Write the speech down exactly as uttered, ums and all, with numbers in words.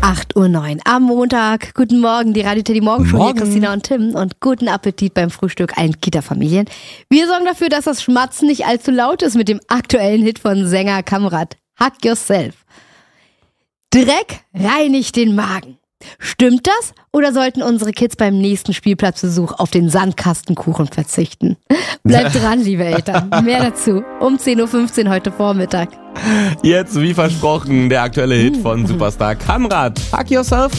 acht Uhr neun am Montag. Guten Morgen, die Radio Teddy Morgenshow hier, Christina und Tim. Und guten Appetit beim Frühstück allen Kita-Familien. Wir sorgen dafür, dass das Schmatzen nicht allzu laut ist mit dem aktuellen Hit von Sänger Kamrat. Hug Yourself. Dreck reinigt den Magen. Stimmt das? Oder sollten unsere Kids beim nächsten Spielplatzbesuch auf den Sandkastenkuchen verzichten? Bleibt dran, liebe Eltern. Mehr dazu um zehn Uhr fünfzehn heute Vormittag. Jetzt, wie versprochen, der aktuelle Hit von Superstar Kamrat. Hug Yourself.